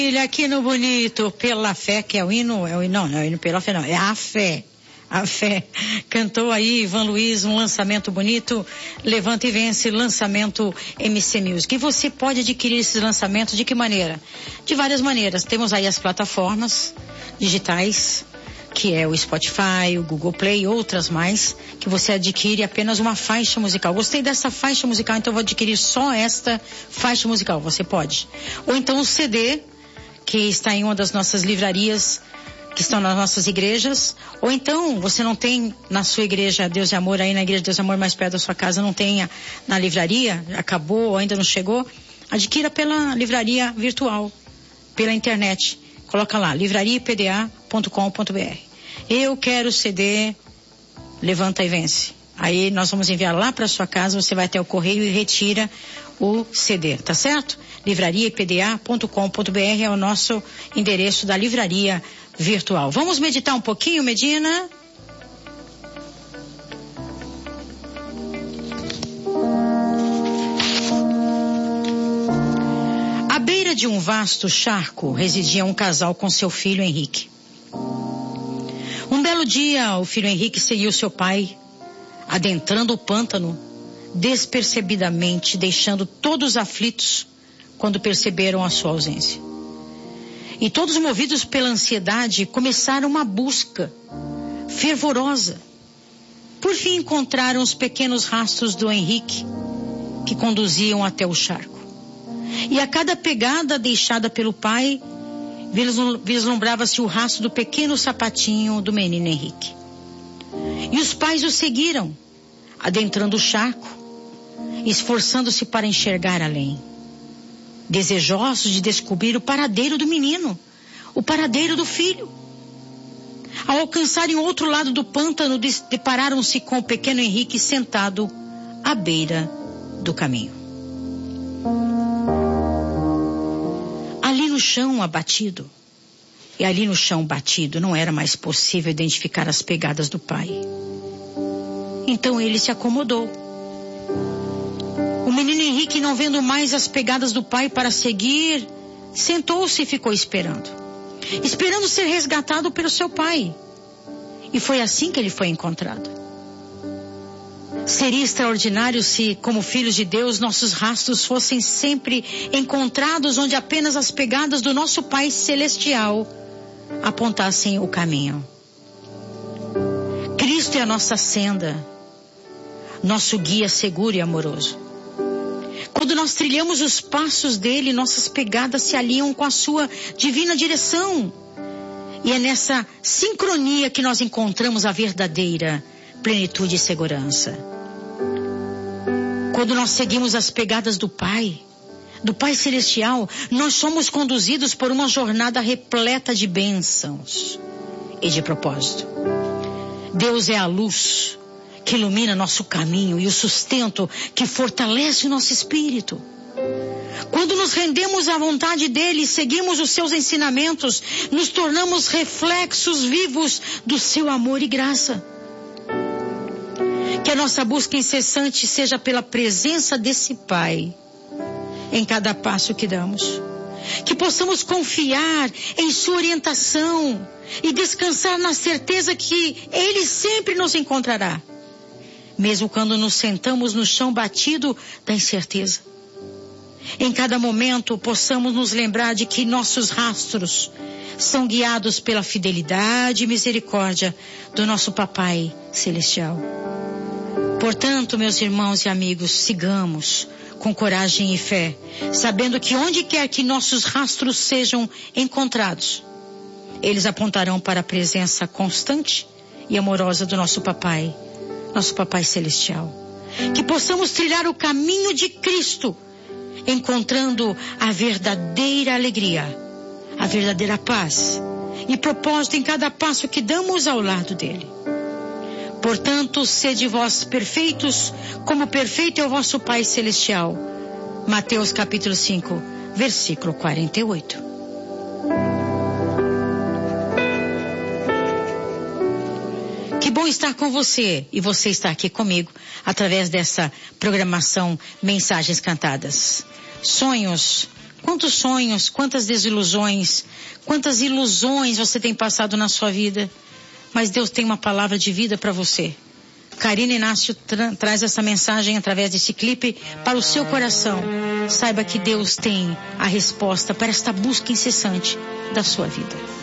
Aqui no Bonito, pela fé, que é o hino, não é o hino pela fé não, é a fé. A fé. Cantou aí Ivan Luiz, um lançamento bonito, Levanta e Vence, lançamento MC Music. E você pode adquirir esses lançamentos de que maneira? De várias maneiras. Temos aí as plataformas digitais, que é o Spotify, o Google Play e outras mais, que você adquire apenas uma faixa musical. Gostei dessa faixa musical, então vou adquirir só esta faixa musical. Você pode. Ou então o CD, que está em uma das nossas livrarias, que estão nas nossas igrejas, ou então você não tem na sua igreja Deus e Amor, aí na igreja Deus e Amor mais perto da sua casa, não tem na livraria, acabou ou ainda não chegou, adquira pela livraria virtual, pela internet, coloca lá, livrariapda.com.br. Eu quero CD, Levanta e Vence. Aí nós vamos enviar lá para sua casa, você vai até o correio e retira o CD, tá certo? livrariapda.com.br é o nosso endereço da livraria virtual. Vamos meditar um pouquinho, Medina? À beira de um vasto charco residia um casal com seu filho Henrique. Um belo dia, o filho Henrique seguiu seu pai, adentrando o pântano, despercebidamente, deixando todos aflitos quando perceberam a sua ausência. E todos movidos pela ansiedade, começaram uma busca fervorosa. Por fim encontraram os pequenos rastros do Henrique, que conduziam até o charco. E a cada pegada deixada pelo pai, vislumbrava-se o rastro do pequeno sapatinho do menino Henrique. E os pais o seguiram, adentrando o charco, esforçando-se para enxergar além, desejosos de descobrir o paradeiro do menino, o paradeiro do filho. Ao alcançarem o outro lado do pântano, depararam-se com o pequeno Henrique sentado à beira do caminho. Ali no chão abatido, e ali no chão batido não era mais possível identificar as pegadas do pai. Então ele se acomodou. O menino Henrique, não vendo mais as pegadas do pai para seguir, sentou-se e ficou esperando ser resgatado pelo seu pai. E foi assim que ele foi encontrado. Seria extraordinário se, como filhos de Deus, nossos rastros fossem sempre encontrados onde apenas as pegadas do nosso Pai Celestial apontassem o caminho. Cristo é a nossa senda, nosso guia seguro e amoroso. Quando nós trilhamos os passos dele, nossas pegadas se alinham com a sua divina direção. E é nessa sincronia que nós encontramos a verdadeira plenitude e segurança. Quando nós seguimos as pegadas do Pai Celestial, nós somos conduzidos por uma jornada repleta de bênçãos e de propósito. Deus é a luz que ilumina nosso caminho e o sustento que fortalece o nosso espírito. Quando nos rendemos à vontade dele e seguimos os seus ensinamentos, nos tornamos reflexos vivos do seu amor e graça. Que a nossa busca incessante seja pela presença desse Pai em cada passo que damos. Que possamos confiar em sua orientação e descansar na certeza que ele sempre nos encontrará, mesmo quando nos sentamos no chão batido da incerteza. Em cada momento possamos nos lembrar de que nossos rastros são guiados pela fidelidade e misericórdia do nosso Papai Celestial. Portanto, meus irmãos e amigos, sigamos com coragem e fé, sabendo que onde quer que nossos rastros sejam encontrados, eles apontarão para a presença constante e amorosa do nosso Papai Celestial. Que possamos trilhar o caminho de Cristo, encontrando a verdadeira alegria, a verdadeira paz e propósito em cada passo que damos ao lado dele. Portanto, sede vós perfeitos, como perfeito é o vosso Pai Celestial. Mateus capítulo 5, versículo 48. Que bom estar com você e você estar aqui comigo através dessa programação Mensagens Cantadas. Sonhos Quantos sonhos, quantas desilusões, quantas ilusões você tem passado na sua vida. Mas Deus tem uma palavra de vida para você. Karina Inácio traz essa mensagem através desse clipe para o seu coração. Saiba que Deus tem a resposta para esta busca incessante da sua vida.